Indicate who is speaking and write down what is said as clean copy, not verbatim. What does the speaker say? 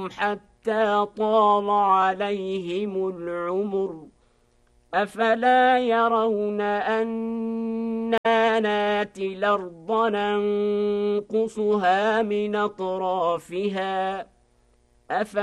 Speaker 1: حتى طال عليهم العمر أفلا يرون أنا ناتي الأرض ننقصها من أطرافها